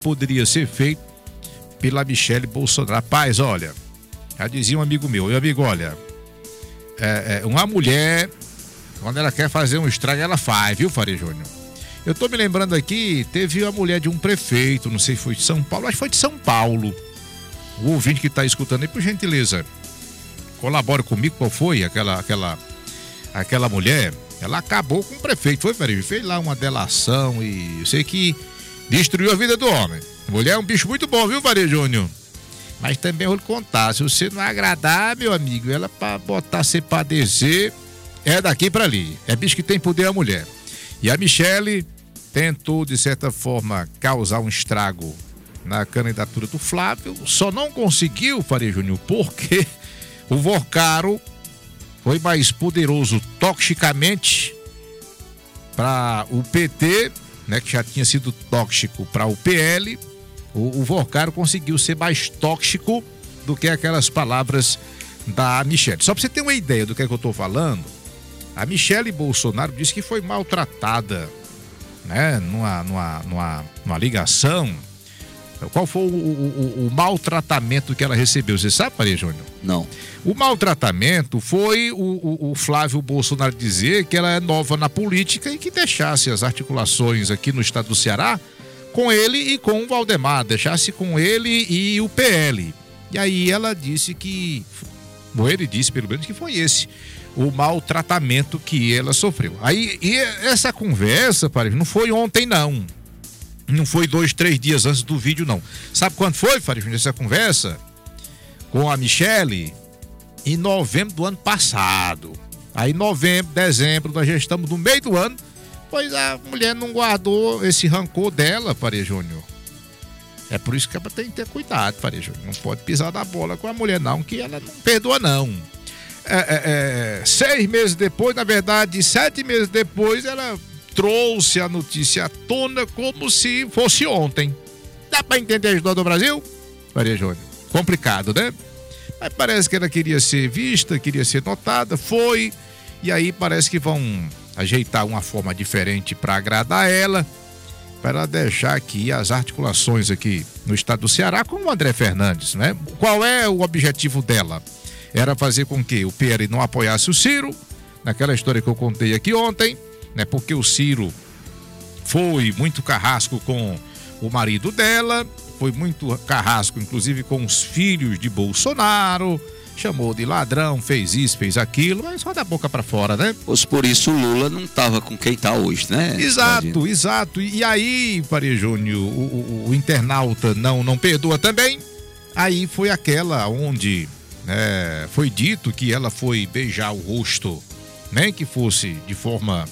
poderia ser feito pela Michele Bolsonaro. Rapaz, olha, já dizia um amigo meu, olha, uma mulher, quando ela quer fazer um estrago, ela faz, viu, Faria Júnior? Eu tô me lembrando aqui, teve a mulher de um prefeito, não sei se foi de São Paulo, acho que foi de São Paulo. O ouvinte que tá escutando aí, por gentileza, colabora comigo, qual foi aquela mulher? Ela acabou com o prefeito, foi, Faria Júnior? Fez lá uma delação e eu sei que destruiu a vida do homem. A mulher é um bicho muito bom, viu, Faria Júnior? Mas também vou lhe contar, se você não agradar, meu amigo, ela pra botar você pra descer, é daqui pra ali. É bicho que tem poder a mulher. E a Michele tentou, de certa forma, causar um estrago na candidatura do Flávio, só não conseguiu, Faria Júnior, porque o Vocaro foi mais poderoso toxicamente para o PT, né, que já tinha sido tóxico para o PL. O Vocaro conseguiu ser mais tóxico do que aquelas palavras da Michele. Só para você ter uma ideia do que é que eu estou falando, a Michele Bolsonaro disse que foi maltratada, né, numa ligação. Qual foi o maltratamento que ela recebeu? Você sabe, Faria Júnior? Não. O maltratamento foi o Flávio Bolsonaro dizer que ela é nova na política e que deixasse as articulações aqui no estado do Ceará com ele e com o Valdemar, deixasse com ele e o PL. E aí ela disse que, ou ele disse pelo menos, que foi esse o maltratamento que ela sofreu. Aí, e essa conversa, Faria, não foi ontem não. Não foi 2, 3 dias antes do vídeo, não. Sabe quando foi, Faria, essa conversa com a Michele? Em novembro do ano passado. Aí novembro, dezembro, nós já estamos no meio do ano, pois a mulher não guardou esse rancor dela, Faria Júnior. É por isso que ela tem que ter cuidado, Faria Júnior. Não pode pisar na bola com a mulher não, que ela não perdoa não. 6 meses depois, na verdade 7 meses depois, ela trouxe a notícia à tona como se fosse ontem. Dá pra entender a história do Brasil, Faria Júnior? Complicado, né? Mas parece que ela queria ser vista, queria ser notada, foi, e aí parece que vão ajeitar uma forma diferente para agradar ela, para ela deixar aqui as articulações aqui no estado do Ceará com o André Fernandes, né? Qual é o objetivo dela? Era fazer com que o PL não apoiasse o Ciro, naquela história que eu contei aqui ontem, né? Porque o Ciro foi muito carrasco com o marido dela, foi muito carrasco, inclusive, com os filhos de Bolsonaro, chamou de ladrão, fez isso, fez aquilo, mas só da boca pra fora, né? Pois por isso o Lula não tava com quem tá hoje, né? Exato, exato. E aí, Faria Júnior, o internauta não perdoa também. Aí foi aquela onde foi dito que ela foi beijar o rosto, nem que fosse de forma,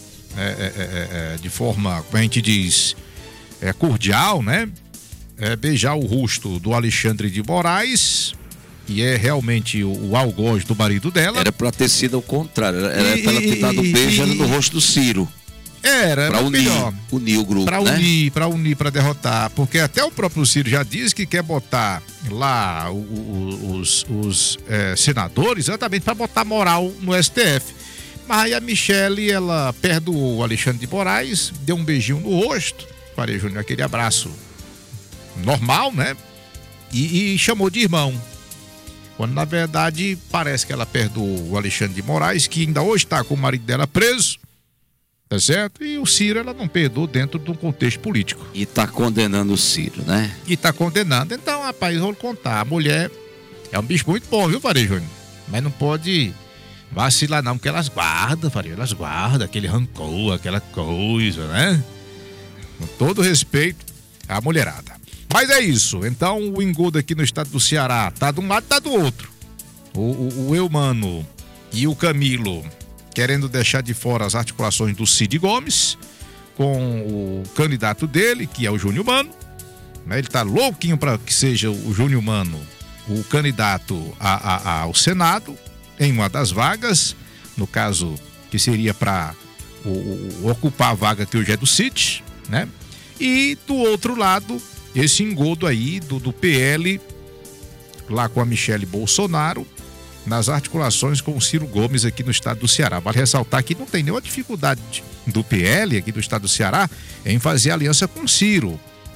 como a gente diz, cordial, né? Beijar o rosto do Alexandre de Moraes, que é realmente o algoz do marido dela. Era pra ter sido ao contrário, era pra ela ter dado um beijo no rosto do Ciro. Era pra unir o grupo, pra unir, pra derrotar, porque até o próprio Ciro já diz que quer botar lá os senadores exatamente pra botar moral no STF. Mas aí a Michele, ela perdoou o Alexandre de Moraes, deu um beijinho no rosto, Faria Júnior, aquele abraço normal, né? E chamou de irmão. Quando na verdade parece que ela perdoou o Alexandre de Moraes, que ainda hoje está com o marido dela preso, tá certo? E o Ciro ela não perdoou dentro de um contexto político. E tá condenando o Ciro, né? E tá condenando. Então, rapaz, vou lhe contar, a mulher é um bicho muito bom, viu, Faria Júnior? Mas não pode vacilar não, porque elas guardam, Faria, elas guardam aquele rancor, aquela coisa, né? Com todo respeito à mulherada. Mas é isso, então o engodo aqui no estado do Ceará tá de um lado, tá do outro. O Eumano e o Camilo querendo deixar de fora as articulações do Cid Gomes com o candidato dele, que é o Júnior Mano, né? Ele tá louquinho para que seja o Júnior Mano o candidato ao Senado em uma das vagas, no caso que seria para ocupar a vaga que hoje é do Cid, né? E do outro lado, esse engodo aí do PL, lá com a Michele Bolsonaro, nas articulações com o Ciro Gomes aqui no estado do Ceará. Vale ressaltar que não tem nenhuma dificuldade do PL aqui do estado do Ceará em fazer aliança com o Ciro.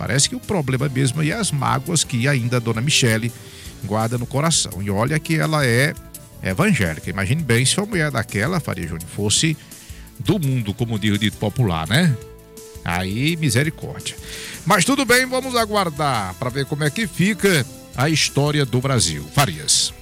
Parece que o problema mesmo é as mágoas que ainda a dona Michele guarda no coração. E olha que ela é evangélica. Imagine bem se uma mulher daquela, Faria Júnior, fosse do mundo, como diz o dito popular, né? Aí, misericórdia. Mas tudo bem, vamos aguardar para ver como é que fica a história do Brasil. Farias.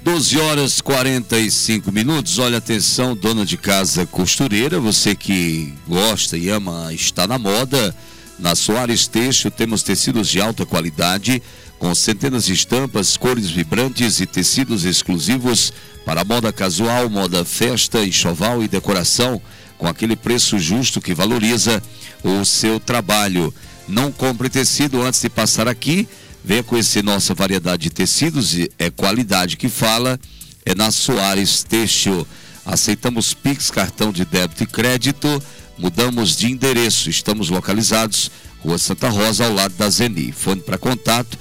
12h45. Olha, atenção, dona de casa costureira, você que gosta e ama estar na moda, na Soares Têxtil temos tecidos de alta qualidade, com centenas de estampas, cores vibrantes e tecidos exclusivos para moda casual, moda festa, enxoval e decoração, com aquele preço justo que valoriza o seu trabalho. Não compre tecido antes de passar aqui. Venha conhecer nossa variedade de tecidos, é qualidade que fala, é na Soares Têxtil. Aceitamos Pix, cartão de débito e crédito, mudamos de endereço, estamos localizados Rua Santa Rosa, ao lado da Zeni. Fone para contato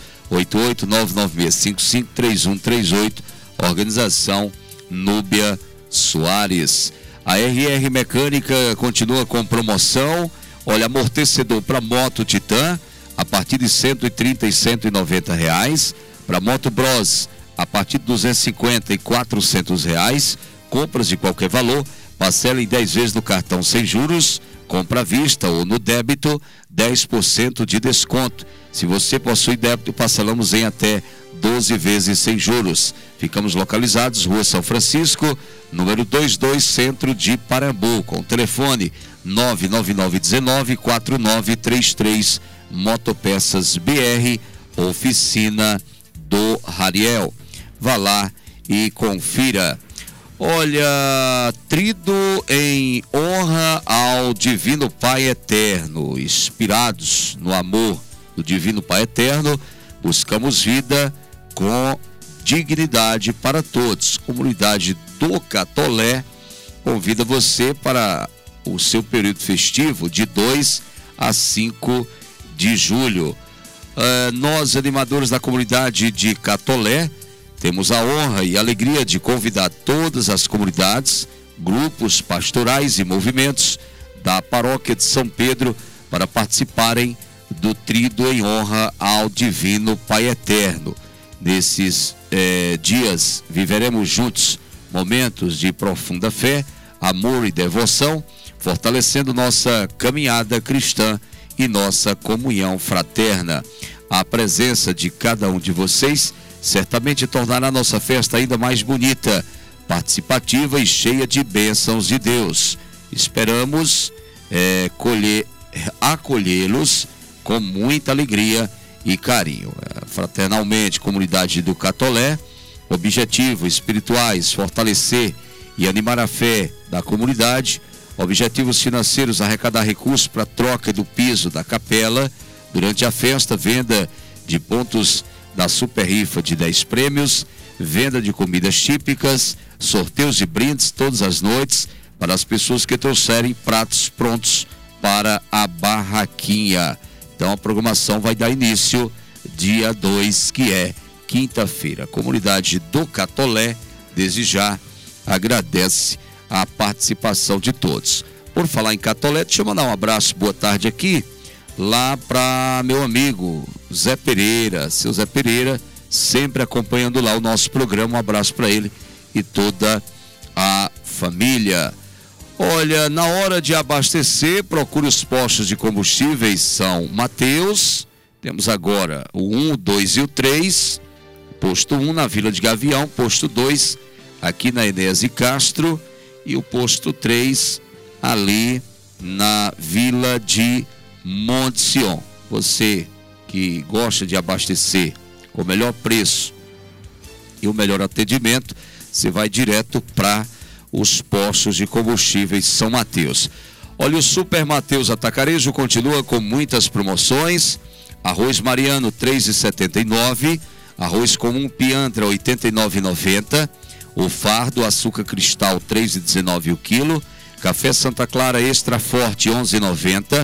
88-99655-3138, organização Núbia Soares. A RR Mecânica continua com promoção. Olha, amortecedor para moto Titan a partir de R$130 e R$190, para moto Bros a partir de R$250 e R$400, compras de qualquer valor, parcela em 10 vezes no cartão sem juros, compra à vista ou no débito, 10% de desconto. Se você possui débito, parcelamos em até 12 vezes sem juros. Ficamos localizados, Rua São Francisco, número 22, centro de Parambu, com telefone 99919-4933, Motopeças BR, oficina do Rariel. Vá lá e confira. Olha, trido em honra ao Divino Pai Eterno, inspirados no amor do Divino Pai Eterno, buscamos vida com dignidade para todos. Comunidade do Catolé convida você para o seu período festivo de 2 a 5 de julho. Nós, animadores da comunidade de Catolé, temos a honra e a alegria de convidar todas as comunidades, grupos pastorais e movimentos da paróquia de São Pedro para participarem do trido em honra ao Divino Pai Eterno. Nesses dias viveremos juntos momentos de profunda fé, amor e devoção, fortalecendo nossa caminhada cristã e nossa comunhão fraterna. A presença de cada um de vocês certamente tornará nossa festa ainda mais bonita, participativa e cheia de bênçãos de Deus. Esperamos acolhê-los com muita alegria e carinho. Fraternalmente, comunidade do Catolé, objetivos espirituais, fortalecer e animar a fé da comunidade. Objetivos financeiros, arrecadar recursos para troca do piso da capela durante a festa, venda de pontos da super rifa de 10 prêmios, venda de comidas típicas, sorteios de brindes todas as noites para as pessoas que trouxerem pratos prontos para a barraquinha. Então a programação vai dar início dia 2, que é quinta-feira. A comunidade do Catolé, desde já, agradece a participação de todos. Por falar em Catolé, deixa eu mandar um abraço, boa tarde aqui, lá para meu amigo Zé Pereira, seu Zé Pereira, sempre acompanhando lá o nosso programa. Um abraço para ele e toda a família. Olha, na hora de abastecer, procure os postos de combustíveis São Mateus. Temos agora o 1, o 2 e o 3. Posto 1 na Vila de Gavião, posto 2 aqui na Enéas e Castro e o posto 3 ali na Vila de Monte Sion. Você que gosta de abastecer com o melhor preço e o melhor atendimento, você vai direto para os postos de combustíveis São Mateus. Olha, o Super Mateus Atacarejo continua com muitas promoções. Arroz Mariano, R$ 3,79. Arroz comum Piantra, R$ 89,90. O fardo açúcar cristal, R$ 3,19 o quilo. Café Santa Clara extra forte, R$ 11,90.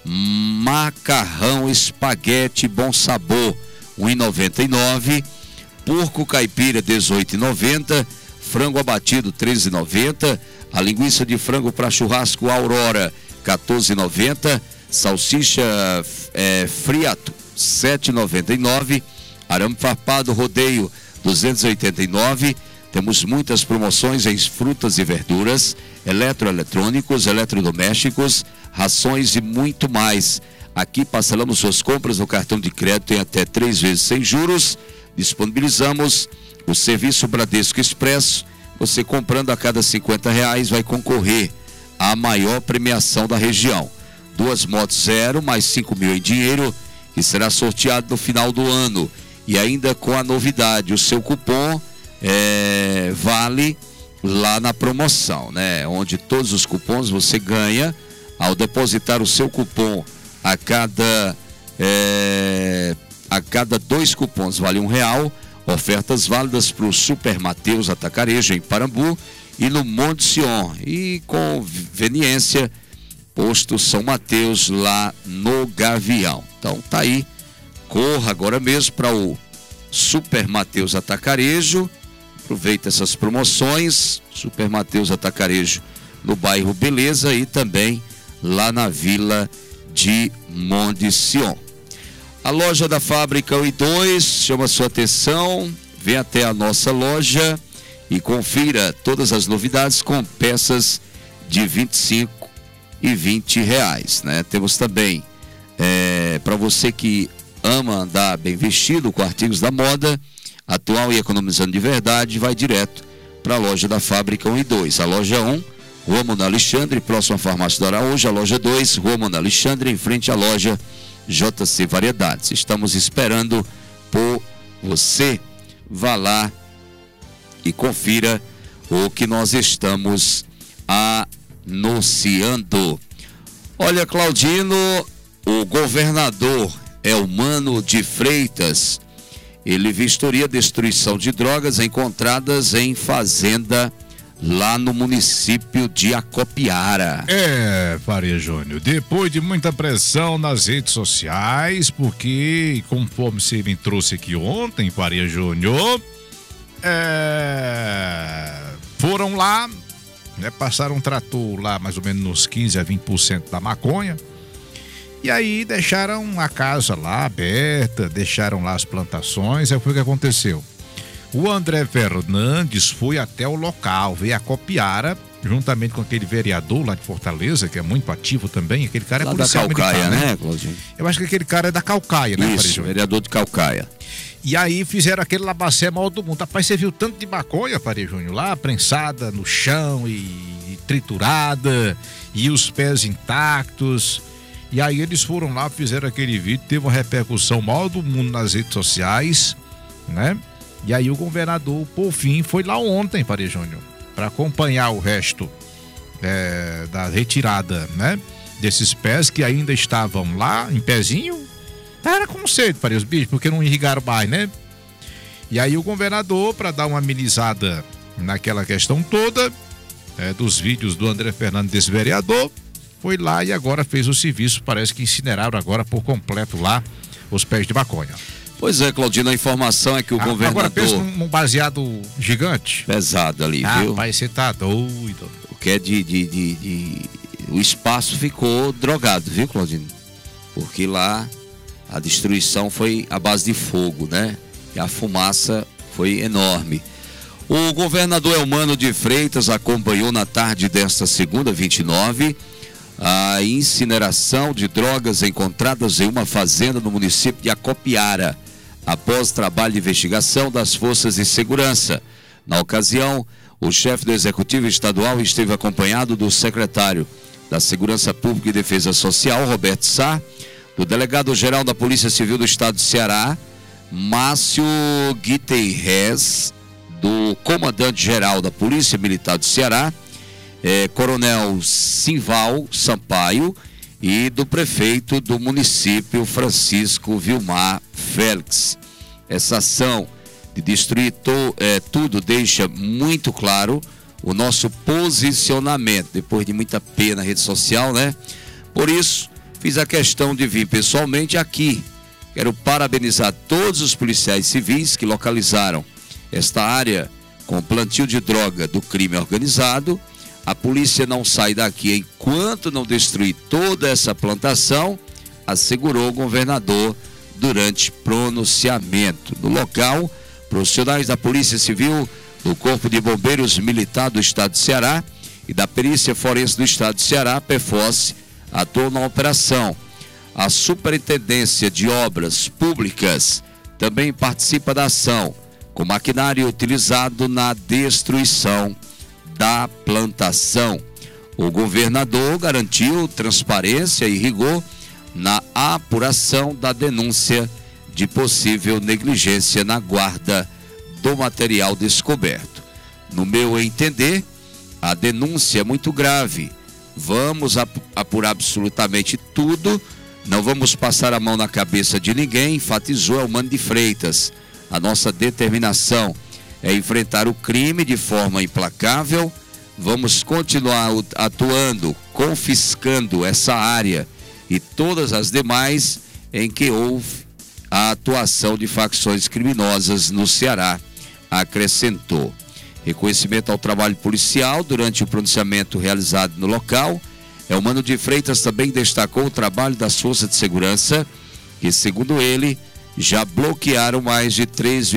Macarrão espaguete Bom Sabor, R$ 1,99. Porco caipira, R$ 18,90. Frango abatido, R$ 13,90. A linguiça de frango para churrasco Aurora, R$ 14,90. Salsicha friato, 7,99. Arame farpado rodeio 289. Temos muitas promoções em frutas e verduras, eletroeletrônicos, eletrodomésticos, rações e muito mais. Aqui parcelamos suas compras no cartão de crédito em até 3 vezes sem juros. Disponibilizamos o serviço Bradesco Expresso. Você comprando a cada R$50 vai concorrer à maior premiação da região. 2 motos zero mais 5 mil em dinheiro, que será sorteado no final do ano. E ainda com a novidade, o seu cupom vale lá na promoção, né? Onde todos os cupons você ganha ao depositar o seu cupom a cada 2 cupons vale R$1. Ofertas válidas para o Super Mateus Atacarejo em Parambu e no Monte Sion. E conveniência, posto São Mateus lá no Gavião. Então tá aí, corra agora mesmo para o Super Mateus Atacarejo. Aproveita essas promoções. Super Mateus Atacarejo no bairro Beleza e também lá na Vila de Monte Sion. A loja da Fábrica 1 e 2 chama sua atenção. Vem até a nossa loja e confira todas as novidades com peças de R$25 e R$20, né? Temos também para você que ama andar bem vestido com artigos da moda atual e economizando de verdade, vai direto para a loja da Fábrica 1 e 2. A loja 1, Rua Mona Alexandre, próxima à Farmácia do Araújo. A loja 2, Rua Mona Alexandre, em frente à loja JC Variedades. Estamos esperando por você. Vá lá e confira o que nós estamos anunciando. Olha, Claudino, o governador Elmano de Freitas, ele vistoria destruição de drogas encontradas em fazenda lá no município de Acopiara. Faria Júnior, depois de muita pressão nas redes sociais, porque, conforme você me trouxe aqui ontem, Faria Júnior, foram lá, né, passaram um trator lá, mais ou menos nos 15 a 20% da maconha, e aí deixaram a casa lá aberta, deixaram lá as plantações. Aí foi o que aconteceu. O André Fernandes foi até o local, veio a Acopiara, juntamente com aquele vereador lá de Fortaleza, que é muito ativo também. Aquele cara lá é policial da Calcaia, militar, né, Claudinho? Eu acho que aquele cara é da Calcaia, né, Isso, vereador de Calcaia. E aí fizeram aquele labacé maior do mundo. Rapaz, você viu tanto de maconha, Faria Júnior, lá, prensada no chão e triturada, e os pés intactos. E aí eles foram lá, fizeram aquele vídeo, teve uma repercussão maior do mundo nas redes sociais, né? E aí o governador, por fim, foi lá ontem, Faria Júnior, para acompanhar o resto da retirada, né? Desses pés que ainda estavam lá, em pezinho. Era com cedo, Faria, os bichos, porque não irrigaram mais, né? E aí o governador, para dar uma amenizada naquela questão toda, dos vídeos do André Fernandes, desse vereador, foi lá e agora fez o serviço. Parece que incineraram agora por completo lá os pés de maconha. Pois é, Claudino, a informação é que o governador... Agora pensa num baseado gigante. Pesado ali, viu? Rapaz, você tá doido. O que é o espaço ficou drogado, viu, Claudino? Porque lá a destruição foi à base de fogo, né? E a fumaça foi enorme. O governador Elmano de Freitas acompanhou na tarde desta segunda, 29, a incineração de drogas encontradas em uma fazenda no município de Acopiara, após trabalho de investigação das forças de segurança. Na ocasião, o chefe do Executivo Estadual esteve acompanhado do secretário da Segurança Pública e Defesa Social, Roberto Sá, do delegado-geral da Polícia Civil do Estado do Ceará, Márcio Guiterres, do comandante-geral da Polícia Militar do Ceará, Coronel Simval Sampaio, e do prefeito do município, Francisco Vilmar Félix. Essa ação de destruir tudo deixa muito claro o nosso posicionamento, depois de muita pena na rede social, né? Por isso, fiz a questão de vir pessoalmente aqui. Quero parabenizar todos os policiais civis que localizaram esta área com plantio de droga do crime organizado. A polícia não sai daqui enquanto não destruir toda essa plantação, assegurou o governador durante pronunciamento. No local, profissionais da Polícia Civil, do Corpo de Bombeiros Militar do Estado de Ceará e da Perícia Forense do Estado de Ceará, PFOS, atuam na operação. A Superintendência de Obras Públicas também participa da ação, com maquinário utilizado na destruição da plantação. O governador garantiu transparência e rigor na apuração da denúncia de possível negligência na guarda do material descoberto. No meu entender, a denúncia é muito grave. Vamos apurar absolutamente tudo, não vamos passar a mão na cabeça de ninguém, enfatizou Elmano de Freitas. A nossa determinação é enfrentar o crime de forma implacável. Vamos continuar atuando, confiscando essa área e todas as demais em que houve a atuação de facções criminosas no Ceará, acrescentou. Reconhecimento ao trabalho policial durante o pronunciamento realizado no local. Elmano de Freitas também destacou o trabalho das forças de segurança, que, segundo ele, já bloquearam mais de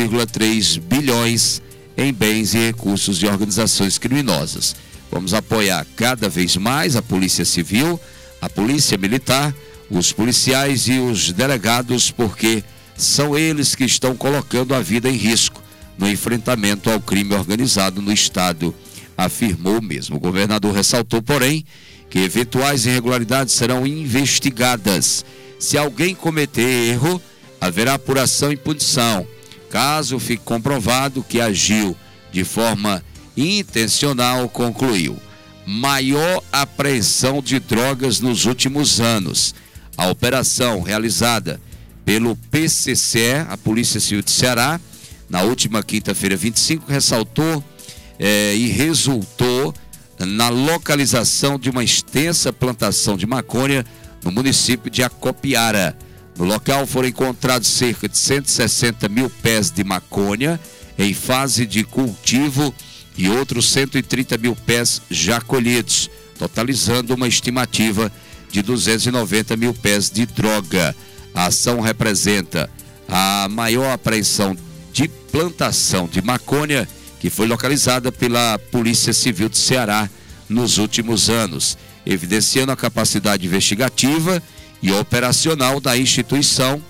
3,3 bilhões em bens e recursos de organizações criminosas. Vamos apoiar cada vez mais a Polícia Civil, a Polícia Militar, os policiais e os delegados, porque são eles que estão colocando a vida em risco no enfrentamento ao crime organizado no Estado, afirmou mesmo. O governador ressaltou, porém, que eventuais irregularidades serão investigadas. Se alguém cometer erro, haverá apuração e punição. Caso fique comprovado que agiu de forma intencional, concluiu. Maior apreensão de drogas nos últimos anos. A operação realizada pelo PCCE, a Polícia Civil de Ceará, na última quinta-feira, 25, ressaltou e resultou na localização de uma extensa plantação de maconha no município de Acopiara. No local foram encontrados cerca de 160 mil pés de maconha em fase de cultivo e outros 130 mil pés já colhidos, totalizando uma estimativa de 290 mil pés de droga. A ação representa a maior apreensão de plantação de maconha que foi localizada pela Polícia Civil de Ceará nos últimos anos, evidenciando a capacidade investigativa e operacional da instituição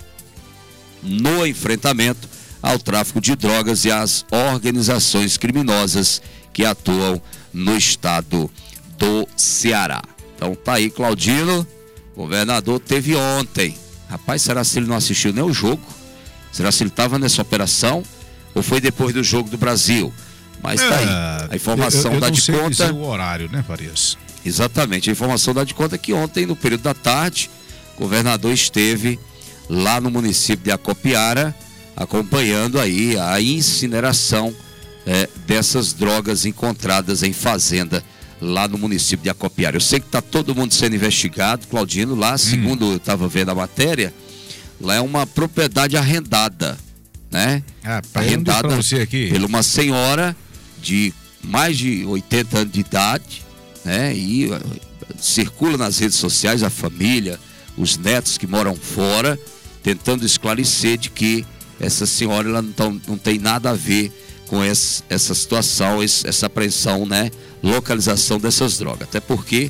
no enfrentamento ao tráfico de drogas e às organizações criminosas que atuam no estado do Ceará. Então tá aí, Claudino, o governador teve ontem. Rapaz, será se ele não assistiu nem o jogo? Será se ele estava nessa operação? Ou foi depois do jogo do Brasil? Mas tá aí, a informação dá de conta. O horário, né, Farias? Exatamente, a informação dá de conta que ontem, no período da tarde, o governador esteve lá no município de Acopiara, acompanhando aí a incineração dessas drogas encontradas em fazenda lá no município de Acopiara. Eu sei que está todo mundo sendo investigado, Claudino, lá, segundo eu estava vendo a matéria, lá é uma propriedade arrendada, né? Arrendada por uma senhora de mais de 80 anos de idade, né? E circula nas redes sociais a família, os netos que moram fora, tentando esclarecer de que essa senhora ela não tem nada a ver com essa situação, essa apreensão, né? Localização dessas drogas, até porque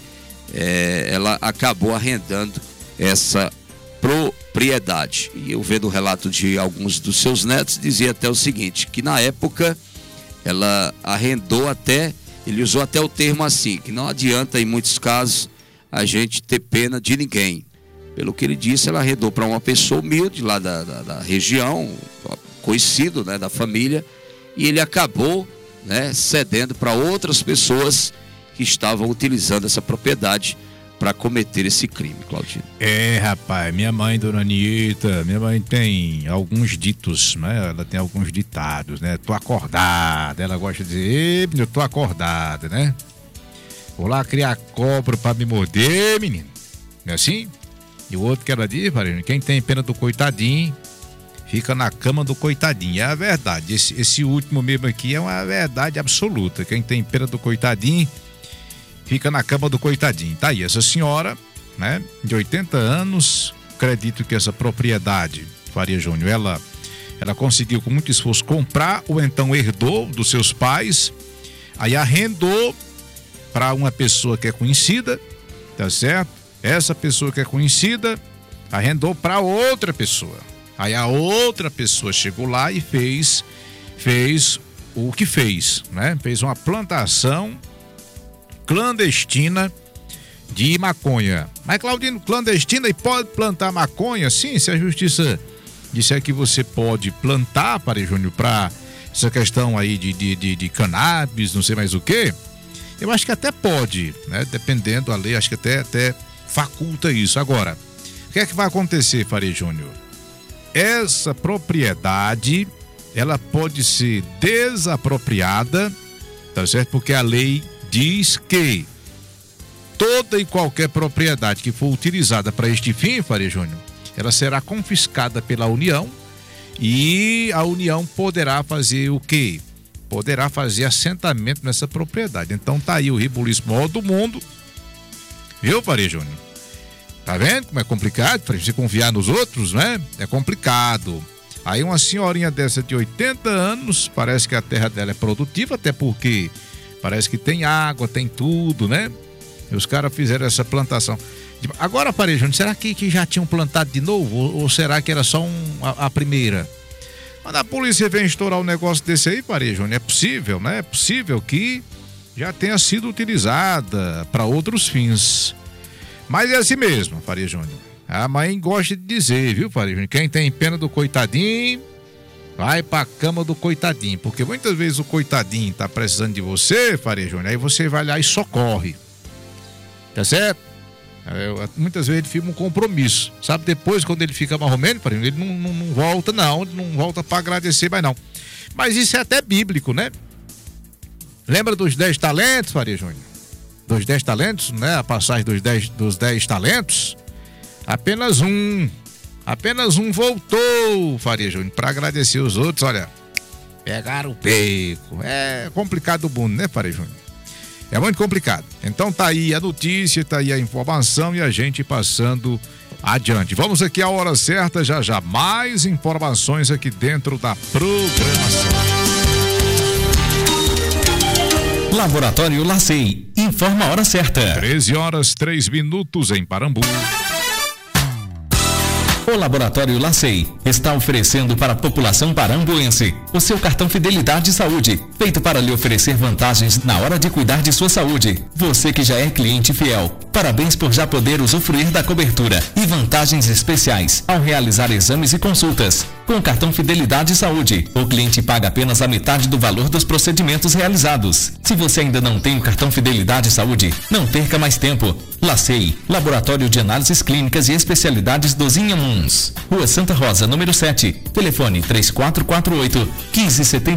ela acabou arrendando essa propriedade. E eu vendo o relato de alguns dos seus netos, dizia até o seguinte, que na época ela arrendou até, ele usou até o termo assim, que não adianta em muitos casos a gente ter pena de ninguém. Pelo que ele disse, ela arrendou para uma pessoa humilde lá da região, conhecido, né, da família, e ele acabou, né, cedendo para outras pessoas que estavam utilizando essa propriedade para cometer esse crime, Claudinho. Rapaz, minha mãe, dona Anitta, minha mãe tem alguns ditos, né? Ela tem alguns ditados, né? Tô acordada, ela gosta de dizer, eu tô acordada, né? Vou lá criar cobra para me morder, menino. Não é assim? E o outro que ela diz, quem tem pena do coitadinho, fica na cama do coitadinho. É a verdade, esse último mesmo aqui é uma verdade absoluta. Quem tem pena do coitadinho, fica na cama do coitadinho. Tá aí, essa senhora, né, de 80 anos, acredito que essa propriedade Faria Júnior, ela conseguiu com muito esforço comprar ou então herdou dos seus pais, aí arrendou para uma pessoa que é conhecida, tá certo? Essa pessoa que é conhecida arrendou para outra pessoa. Aí a outra pessoa chegou lá e fez o que fez, né? Fez uma plantação clandestina de maconha. Mas, Claudino, clandestina e pode plantar maconha? Sim, se a justiça disser que você pode plantar, Faria Júnior, para essa questão aí de cannabis, não sei mais o que, eu acho que até pode, né? Dependendo da lei, acho que até faculta isso. Agora, o que é que vai acontecer, Faria Júnior? Essa propriedade, ela pode ser desapropriada, tá certo? Porque a lei diz que toda e qualquer propriedade que for utilizada para este fim, Faria Júnior, ela será confiscada pela União e a União poderá fazer o quê? Poderá fazer assentamento nessa propriedade. Então tá aí o rebuliço maior do mundo, viu, Faria Júnior? Tá vendo como é complicado? Para você confiar nos outros, né? É complicado. Aí uma senhorinha dessa de 80 anos, parece que a terra dela é produtiva, até porque parece que tem água, tem tudo, né? E os caras fizeram essa plantação. Agora, Faria Júnior, será que já tinham plantado de novo? Ou será que era só a primeira? Quando a polícia vem estourar um negócio desse aí, Faria Júnior, é possível, né? É possível que já tenha sido utilizada para outros fins. Mas é assim mesmo, Faria Júnior. A mãe gosta de dizer, viu, Faria Júnior? Quem tem pena do coitadinho, vai pra cama do coitadinho. Porque muitas vezes o coitadinho tá precisando de você, Faria Júnior, aí você vai lá e socorre. Tá certo? Muitas vezes ele firma um compromisso. Sabe, depois, quando ele fica mais ou menos, Faria Júnior, ele não volta, não. Ele não volta pra agradecer mais, não. Mas isso é até bíblico, né? Lembra dos 10 talentos, Faria Júnior? Dos 10 talentos, né? A passagem dos 10 talentos. Apenas um voltou, Faria Júnior, para agradecer os outros. Olha, pegaram o beco. É complicado o mundo, né, Faria Júnior? É muito complicado. Então tá aí a notícia, tá aí a informação e a gente passando adiante. Vamos aqui à hora certa, já mais informações aqui dentro da programação. Laboratório LACEI, informa a hora certa. 13h03 em Parambu. O Laboratório LACEI está oferecendo para a população parambuense o seu cartão Fidelidade Saúde, feito para lhe oferecer vantagens na hora de cuidar de sua saúde. Você que já é cliente fiel, parabéns por já poder usufruir da cobertura e vantagens especiais ao realizar exames e consultas. Com o cartão Fidelidade Saúde, o cliente paga apenas a metade do valor dos procedimentos realizados. Se você ainda não tem o cartão Fidelidade Saúde, não perca mais tempo. LACEI, Laboratório de Análises Clínicas e Especialidades dos Inhamuns. Rua Santa Rosa, número 7. Telefone 3448-1570.